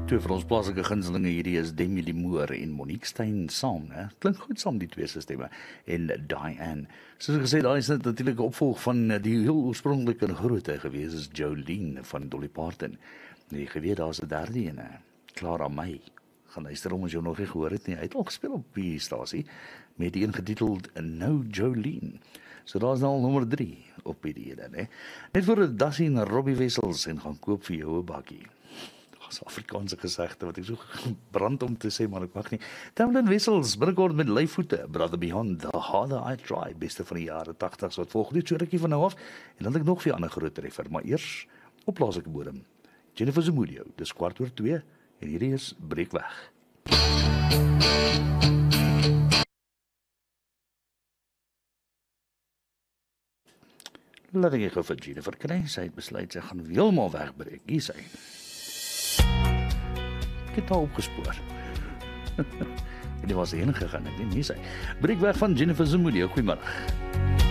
Twee van ons plaaslike gunstelinge hierdie is Demi Moore en Monique Steyn saam, né? Klink goed saam die twee se stemme. En Diane. Soos gesê, daai is natuurlik 'n opvolg van die heel oorspronklike en grootte gewees is Jolene van Dolly Parton. Nee, geweet daar's 'n derde ene, Clara May. Gaan luister om as jy nog nie gehoor het nie. Hy het al gespeel op die stasie met die een getiteld No Jolene. So daar's nou al nommer 3 op die ene, né? Net voor 'n dassie en Robbie Wessels en gaan koop vir jou 'n bakkie. Afrikaanse gesegde wat ek so brand om te sê, maar ek mag nie. Tamlin Wessels, binnekort met Lyfvoete, Brother Beyond, The Harder I Try, beste van die jare 80's wat volg dit so rukkie van nou af, en dan het ek nog 4 ander groot treffer, maar eers op plaaslike bodem. Jennifer Zamudio, dis 1:15, en hierdie is Breek Weg. Laat ek gou vir Jennifer kry, sy het besluit sy gaan heeltemal wegbreek, hier sy. Ek het haar opgespoor. En die was heen gegaan, ek weet nie sy. Breek Weg van Jennifer Zamudio, goeiemiddag.